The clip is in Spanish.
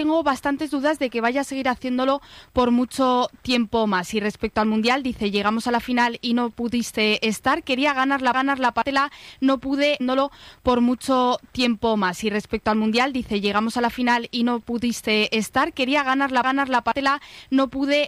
Tengo bastantes dudas de que vaya a seguir haciéndolo por mucho tiempo más. Y respecto al Mundial, dice, llegamos a la final y no pudiste estar. Quería ganar la patela, no pude, por mucho tiempo más. Y respecto al Mundial, dice, llegamos a la final y no pudiste estar. Quería ganar la patela, no pude.